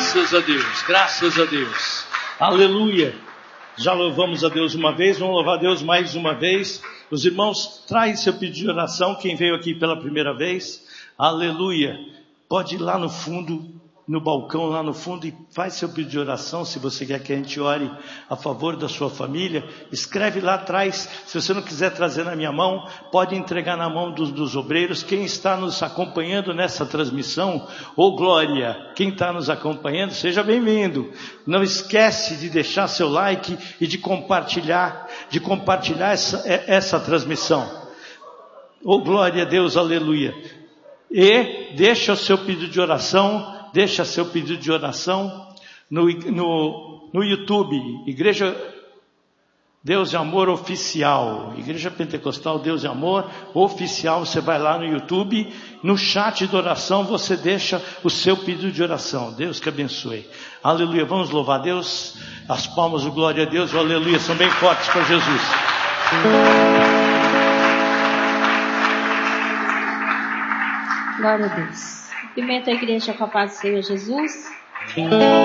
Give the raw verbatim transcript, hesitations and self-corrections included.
Graças a Deus, graças a Deus. Aleluia. Já louvamos a Deus uma vez, vamos louvar a Deus mais uma vez. Os irmãos, traz seu pedido de oração, quem veio aqui pela primeira vez. Aleluia. Pode ir lá no fundo, no balcão lá no fundo, e faz seu pedido de oração. Se você quer que a gente ore a favor da sua família, escreve lá atrás. Se você não quiser trazer na minha mão, pode entregar na mão dos, dos obreiros. Quem está nos acompanhando nessa transmissão, ô glória, quem está nos acompanhando, seja bem-vindo. Não esquece de deixar seu like e de compartilhar, de compartilhar essa, essa transmissão. Ô glória a Deus, aleluia. E deixa o seu pedido de oração. Deixa seu pedido de oração no, no, no YouTube, Igreja Deus e Amor Oficial, Igreja Pentecostal Deus e Amor Oficial. Você vai lá no YouTube, no chat de oração você deixa o seu pedido de oração. Deus que abençoe. Aleluia, vamos louvar a Deus. As palmas do glória a Deus, o aleluia, são bem fortes para Jesus. Glória a Deus. Cumprimento a igreja com a paz do Senhor Jesus.